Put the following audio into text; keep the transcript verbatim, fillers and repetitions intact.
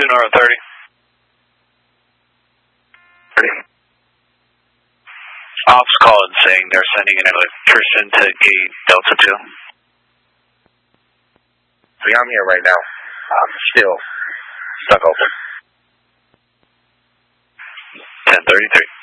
two Nora thirty. Ops called saying they're sending an electrician to gate Delta two. See, I'm here right now. I'm still stuck open. ten thirty-three.